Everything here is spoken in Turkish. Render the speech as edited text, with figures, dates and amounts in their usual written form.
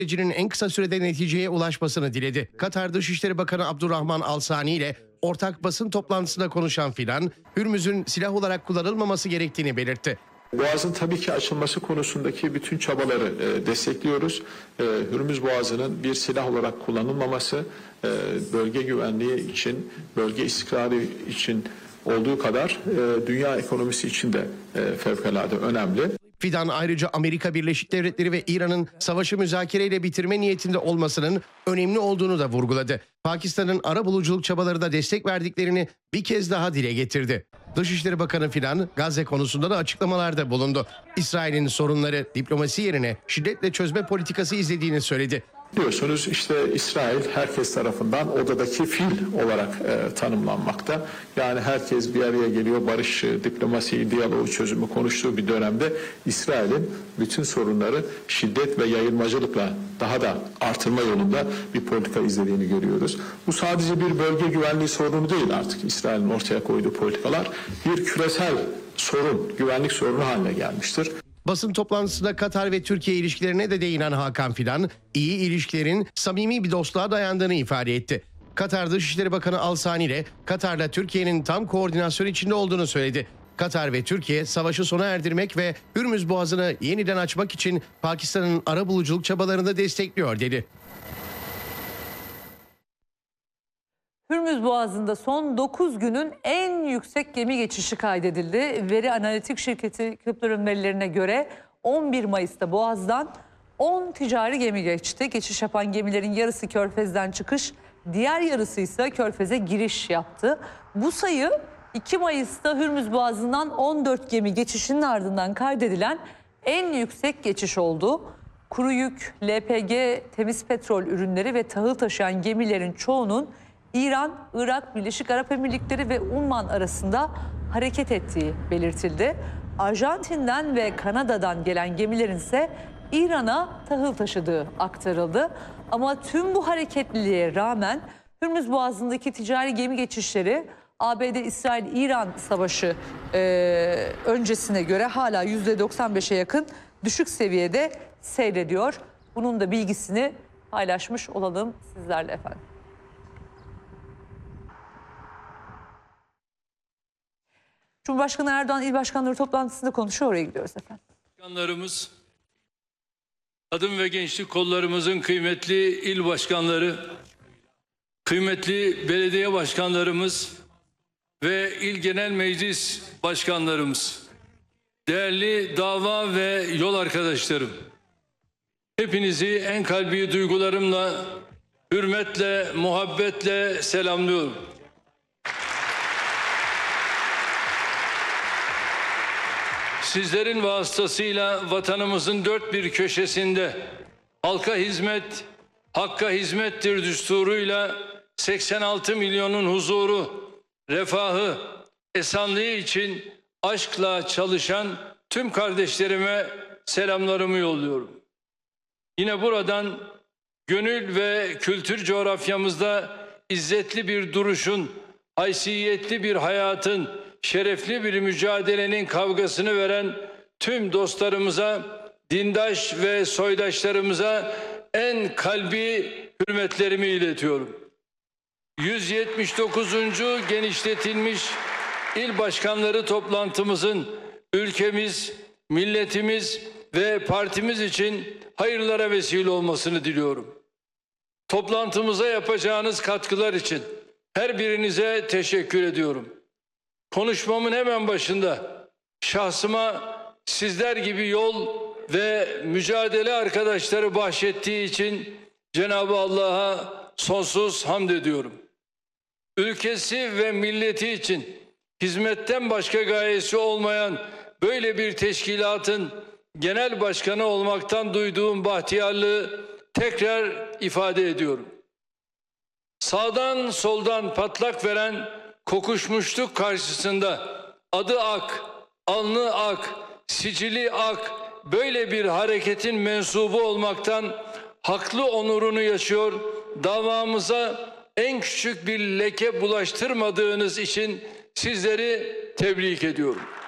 sürecinin en kısa sürede neticeye ulaşmasını diledi. Katar Dışişleri Bakanı Abdurrahman Al-Sani ile ortak basın toplantısında konuşan Fidan, Hürmüz'ün silah olarak kullanılmaması gerektiğini belirtti. Boğaz'ın tabii ki açılması konusundaki bütün çabaları destekliyoruz. Hürmüz Boğazı'nın bir silah olarak kullanılmaması bölge güvenliği için, bölge istikrarı için olduğu kadar dünya ekonomisi için de fevkalade önemli. Fidan ayrıca Amerika Birleşik Devletleri ve İran'ın savaşı müzakereyle bitirme niyetinde olmasının önemli olduğunu da vurguladı. Pakistan'ın arabuluculuk çabalarına destek verdiklerini bir kez daha dile getirdi. Dışişleri Bakanı Fidan, Gazze konusunda da açıklamalarda bulundu. İsrail'in sorunları diplomasi yerine şiddetle çözme politikası izlediğini söyledi. Biliyorsunuz işte İsrail herkes tarafından odadaki fil olarak tanımlanmakta. Yani herkes bir araya geliyor, barış, diplomasi, diyaloğu, çözümü konuştuğu bir dönemde İsrail'in bütün sorunları şiddet ve yayılmacılıkla daha da artırma yolunda bir politika izlediğini görüyoruz. Bu sadece bir bölge güvenliği sorunu değil artık. İsrail'in ortaya koyduğu politikalar bir küresel sorun, güvenlik sorunu haline gelmiştir. Basın toplantısında Katar ve Türkiye ilişkilerine de değinen Hakan Fidan, iyi ilişkilerin samimi bir dostluğa dayandığını ifade etti. Katar Dışişleri Bakanı Al-Sani ile Katar'la Türkiye'nin tam koordinasyon içinde olduğunu söyledi. Katar ve Türkiye savaşı sona erdirmek ve Hürmüz Boğazı'nı yeniden açmak için Pakistan'ın arabuluculuk çabalarını destekliyor dedi. Hürmüz Boğazı'nda son 9 günün en yüksek gemi geçişi kaydedildi. Veri analitik şirketi Kıbrıs'ın verilerine göre 11 Mayıs'ta Boğaz'dan 10 ticari gemi geçti. Geçiş yapan gemilerin yarısı Körfez'den çıkış, diğer yarısı ise Körfez'e giriş yaptı. Bu sayı 2 Mayıs'ta Hürmüz Boğazı'ndan 14 gemi geçişinin ardından kaydedilen en yüksek geçiş oldu. Kuru yük, LPG, temiz petrol ürünleri ve tahıl taşıyan gemilerin çoğunun İran, Irak, Birleşik Arap Emirlikleri ve Umman arasında hareket ettiği belirtildi. Arjantin'den ve Kanada'dan gelen gemilerin ise İran'a tahıl taşıdığı aktarıldı. Ama tüm bu hareketliliğe rağmen Hürmüz Boğazı'ndaki ticari gemi geçişleri ABD-İsrail-İran savaşı öncesine göre hala %95'e yakın düşük seviyede seyrediyor. Bunun da bilgisini paylaşmış olalım sizlerle efendim. Cumhurbaşkanı Erdoğan İl Başkanları toplantısında konuşuyor. Oraya gidiyoruz efendim. Başkanlarımız, kadın ve gençlik kollarımızın kıymetli il başkanları, kıymetli belediye başkanlarımız ve il genel meclis başkanlarımız, değerli dava ve yol arkadaşlarım, hepinizi en kalbi duygularımla, hürmetle, muhabbetle selamlıyorum. Sizlerin vasıtasıyla vatanımızın dört bir köşesinde halka hizmet, hakka hizmettir düsturuyla 86 milyonun huzuru, refahı, esenliği için aşkla çalışan tüm kardeşlerime selamlarımı yolluyorum. Yine buradan gönül ve kültür coğrafyamızda izzetli bir duruşun, haysiyetli bir hayatın, şerefli bir mücadelenin kavgasını veren tüm dostlarımıza, dindaş ve soydaşlarımıza en kalbi hürmetlerimi iletiyorum. 179. genişletilmiş il başkanları toplantımızın ülkemiz, milletimiz ve partimiz için hayırlara vesile olmasını diliyorum. Toplantımıza yapacağınız katkılar için her birinize teşekkür ediyorum. Konuşmamın hemen başında şahsıma sizler gibi yol ve mücadele arkadaşları bahşettiği için Cenab-ı Allah'a sonsuz hamd ediyorum. Ülkesi ve milleti için hizmetten başka gayesi olmayan böyle bir teşkilatın genel başkanı olmaktan duyduğum bahtiyarlığı tekrar ifade ediyorum. Sağdan soldan patlak veren kokuşmuşluk karşısında adı ak, alnı ak, sicili ak böyle bir hareketin mensubu olmaktan haklı onurunu yaşıyor, davamıza en küçük bir leke bulaştırmadığınız için sizleri tebrik ediyorum.